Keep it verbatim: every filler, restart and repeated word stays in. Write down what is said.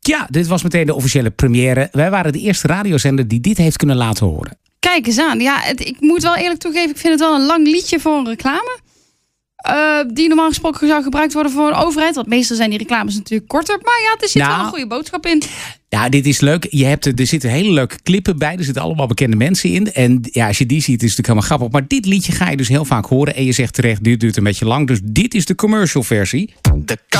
Ja, dit was meteen de officiële première. Wij waren de eerste radiozender die dit heeft kunnen laten horen. Kijk eens aan. Ja, het, ik moet wel eerlijk toegeven, ik vind het wel een lang liedje voor een reclame. Uh, die normaal gesproken zou gebruikt worden voor de overheid. Want meestal zijn die reclames natuurlijk korter. Maar ja, er zit nou, wel een goede boodschap in. Ja, dit is leuk. Je hebt, er zitten hele leuke clippen bij. Er zitten allemaal bekende mensen in. En ja, als je die ziet, is het natuurlijk helemaal grappig. Maar dit liedje ga je dus heel vaak horen. En je zegt terecht, dit duurt een beetje lang. Dus dit is de commercial versie. De